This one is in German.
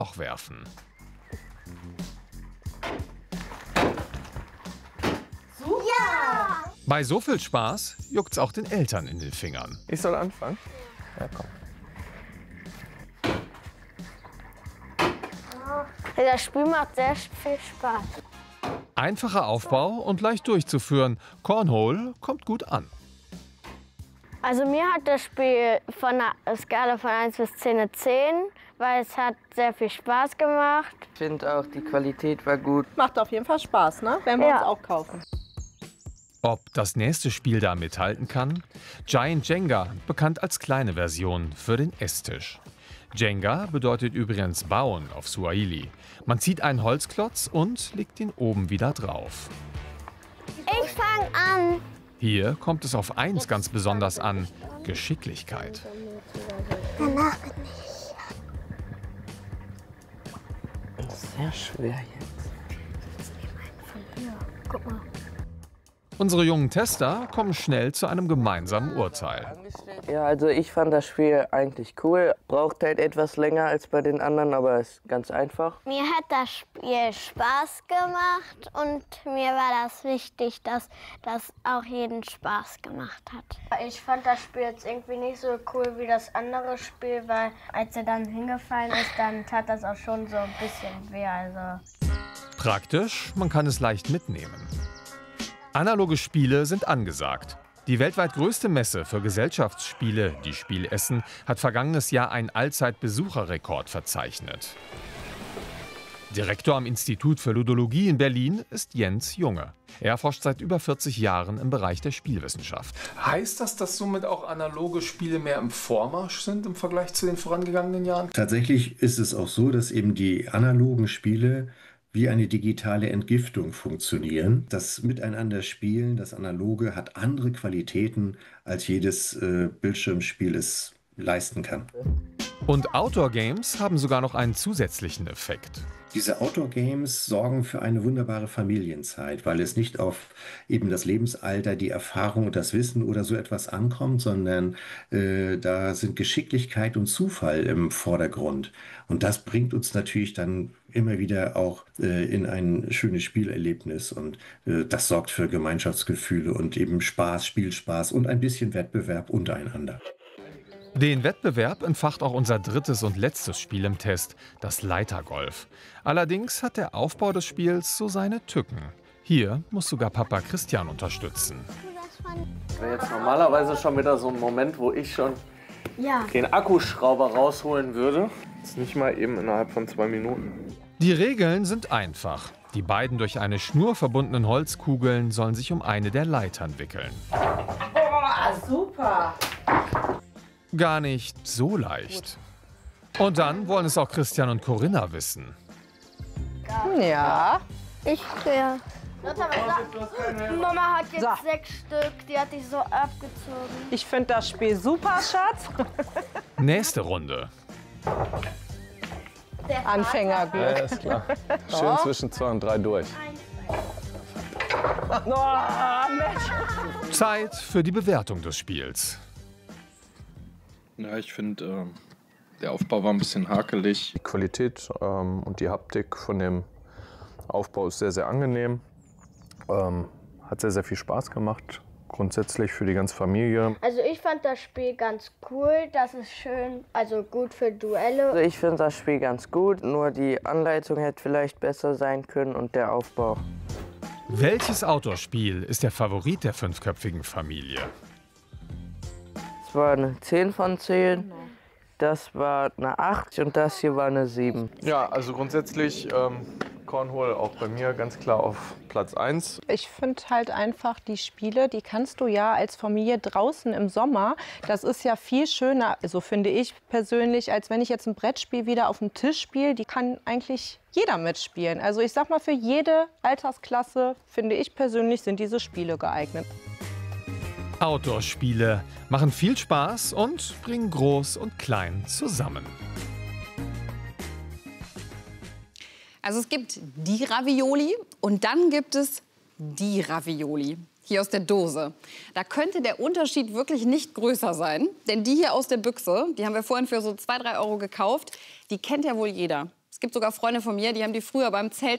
auch werfen. Ja! Bei so viel Spaß juckt's auch den Eltern in den Fingern. Ich soll anfangen? Ja, komm. Das Spiel macht sehr viel Spaß. Einfacher Aufbau und leicht durchzuführen. Cornhole kommt gut an. Also mir hat das Spiel von einer Skala von 1 bis 10 eine 10, weil es hat sehr viel Spaß gemacht. Ich finde auch, die Qualität war gut. Macht auf jeden Fall Spaß, ne? Werden wir uns auch kaufen. Ob das nächste Spiel da mithalten kann? Giant Jenga, bekannt als kleine Version für den Esstisch. Jenga bedeutet übrigens bauen auf Swahili. Man zieht einen Holzklotz und legt ihn oben wieder drauf. Ich fange an. Hier kommt es auf eins ganz besonders an: Geschicklichkeit. Danach bin ich. Das ist sehr schwer jetzt. Guck mal. Unsere jungen Tester kommen schnell zu einem gemeinsamen Urteil. Ja, also ich fand das Spiel eigentlich cool. Braucht halt etwas länger als bei den anderen, aber ist ganz einfach. Mir hat das Spiel Spaß gemacht und mir war das wichtig, dass das auch jeden Spaß gemacht hat. Ich fand das Spiel jetzt irgendwie nicht so cool wie das andere Spiel, weil als er dann hingefallen ist, dann tat das auch schon so ein bisschen weh. Also. Praktisch, man kann es leicht mitnehmen. Analoge Spiele sind angesagt. Die weltweit größte Messe für Gesellschaftsspiele, die Spiel Essen, hat vergangenes Jahr einen Allzeitbesucherrekord verzeichnet. Direktor am Institut für Ludologie in Berlin ist Jens Junge. Er forscht seit über 40 Jahren im Bereich der Spielwissenschaft. Heißt das, dass somit auch analoge Spiele mehr im Vormarsch sind im Vergleich zu den vorangegangenen Jahren? Tatsächlich ist es auch so, dass eben die analogen Spiele wie eine digitale Entgiftung funktionieren. Das Miteinander-Spielen, das Analoge, hat andere Qualitäten, als jedes Bildschirmspiel es leisten kann. Und Outdoor-Games haben sogar noch einen zusätzlichen Effekt. Diese Outdoor-Games sorgen für eine wunderbare Familienzeit, weil es nicht auf eben das Lebensalter, die Erfahrung und das Wissen oder so etwas ankommt, sondern da sind Geschicklichkeit und Zufall im Vordergrund. Und das bringt uns natürlich dann immer wieder auch in ein schönes Spielerlebnis. Und das sorgt für Gemeinschaftsgefühle und eben Spaß, Spielspaß und ein bisschen Wettbewerb untereinander. Den Wettbewerb entfacht auch unser drittes und letztes Spiel im Test, das Leitergolf. Allerdings hat der Aufbau des Spiels so seine Tücken. Hier muss sogar Papa Christian unterstützen. Das wäre jetzt normalerweise schon wieder so ein Moment, wo ich schon den Akkuschrauber rausholen würde. Das ist nicht mal eben innerhalb von 2 Minuten. Die Regeln sind einfach. Die beiden durch eine Schnur verbundenen Holzkugeln sollen sich um eine der Leitern wickeln. Boah, super! Gar nicht so leicht. Und dann wollen es auch Christian und Corinna wissen. Ja. Ja. Mama hat jetzt 6 Stück, die hat dich so abgezogen. Ich finde das Spiel super, Schatz. Nächste Runde. Anfängerglück. Ja, ist klar. Schön zwischen 2 und 3 durch. Oh, Mensch. Zeit für die Bewertung des Spiels. Ja, ich finde, der Aufbau war ein bisschen hakelig. Die Qualität und die Haptik von dem Aufbau ist sehr, sehr angenehm. Hat sehr, sehr viel Spaß gemacht. Grundsätzlich für die ganze Familie. Also ich fand das Spiel ganz cool, das ist schön, also gut für Duelle. Also ich finde das Spiel ganz gut, nur die Anleitung hätte vielleicht besser sein können und der Aufbau. Welches Outdoor-Spiel ist der Favorit der 5-köpfigen Familie? Das war eine 10 von 10, das war eine 8 und das hier war eine 7. Ja, also grundsätzlich Cornhole auch bei mir ganz klar auf Platz 1. Ich finde halt einfach, die Spiele, die kannst du ja als Familie draußen im Sommer, das ist ja viel schöner, so finde ich persönlich, als wenn ich jetzt ein Brettspiel wieder auf dem Tisch spiele. Die kann eigentlich jeder mitspielen. Also ich sag mal, für jede Altersklasse, finde ich persönlich, sind diese Spiele geeignet. Outdoor-Spiele machen viel Spaß und bringen Groß und Klein zusammen. Also es gibt die Ravioli und dann gibt es die Ravioli. Hier aus der Dose. Da könnte der Unterschied wirklich nicht größer sein. Denn die hier aus der Büchse, die haben wir vorhin für so 2, 3 Euro gekauft, die kennt ja wohl jeder. Es gibt sogar Freunde von mir, die haben die früher beim Zelten